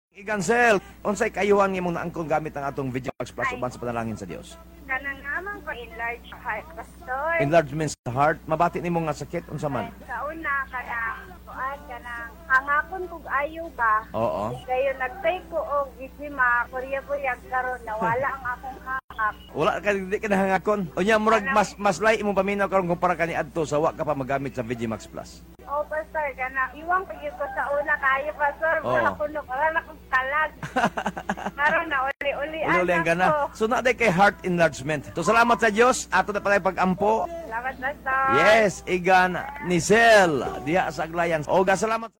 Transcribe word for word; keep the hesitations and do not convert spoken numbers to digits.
Igansel, unsay kayuhan imong naangkon gamit ang atong Video Max Plus uban sa panalangin sa Dios? Kanang naman ko enlarge heart, pastor. Enlargement sa heart, mabati nimo nga sakit unsa man? Sa una, kanang, kuan, kanang, hangakon kog ayo ba? Oo. Kayo nagtay ko og gisima, kurya-kurya karon nawala ang akong hangak. Wala ka di ka nahangakon. Unya murag mas mas lay imong paminaw karon kumpara kani adto sa wa ka pa magamit sa Video Max Plus. Oh, pastor, kanang, iwang pagyo ko sa una kayo, pastor. Oo. Wala ko no, wala na kong kalag. Karon na uli-uli Uli ang gana. So na day kay heart enlargement. So salamat sa Dios ato na pala pag-ampo. Salamat, pastor. Yes, igan ni Sel diha sa Aglayan. O ga salamat.